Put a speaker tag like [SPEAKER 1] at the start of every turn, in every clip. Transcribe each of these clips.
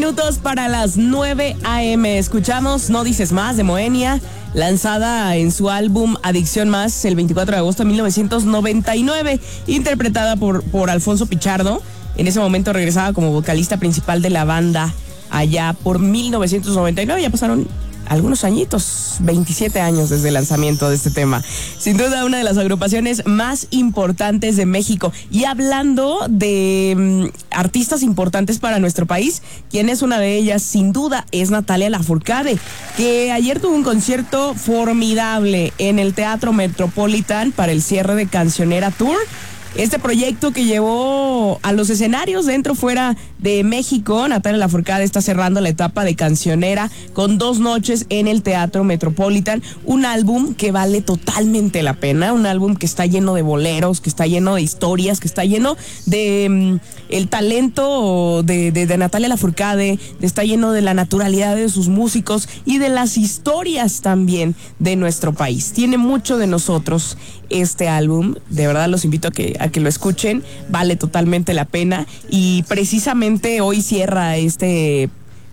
[SPEAKER 1] minutos para las 9 a.m. Escuchamos No Dices Más de Moenia, lanzada en su álbum Adicción Más el 24 de agosto de 1999, interpretada por Alfonso Pichardo. En ese momento regresaba como vocalista principal de la banda allá por 1999. Ya pasaron algunos añitos, 27 años desde el lanzamiento de este tema. Sin duda una de las agrupaciones más importantes de México. Y hablando de artistas importantes para nuestro país, quien es una de ellas sin duda es Natalia Lafourcade, que ayer tuvo un concierto formidable en el Teatro Metropolitan para el cierre de Cancionera Tour. Este proyecto que llevó a los escenarios dentro fuera de México. Natalia Lafourcade está cerrando la etapa de cancionera con 2 noches en el Teatro Metropolitan. Un álbum que vale totalmente la pena, un álbum que está lleno de boleros, que está lleno de historias, que está lleno de el talento de Natalia Lafourcade, está lleno de la naturalidad de sus músicos y de las historias también de nuestro país. Tiene mucho de nosotros este álbum, de verdad los invito a que lo escuchen, vale totalmente la pena. Y precisamente hoy cierra este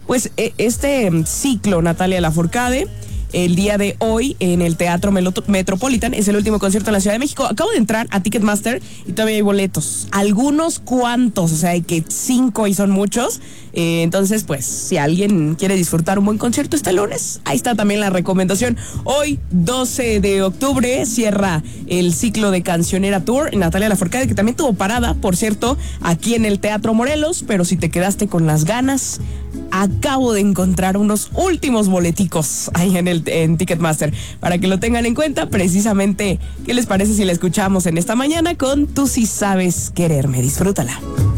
[SPEAKER 1] ciclo Natalia Lafourcade. El día de hoy en el Teatro Metropolitan es el último concierto en la Ciudad de México. Acabo de entrar a Ticketmaster y todavía hay boletos, algunos cuantos, o sea, hay que 5 y son muchos. Entonces, pues, si alguien quiere disfrutar un buen concierto este lunes, ahí está también la recomendación. Hoy, 12 de octubre, cierra el ciclo de Cancionera Tour Natalia Lafourcade, que también tuvo parada, por cierto, aquí en el Teatro Morelos, pero si te quedaste con las ganas, acabo de encontrar unos últimos boleticos ahí en Ticketmaster, para que lo tengan en cuenta. Precisamente, ¿qué les parece si la escuchamos en esta mañana con Tú Sí Sabes Quererme? Disfrútala.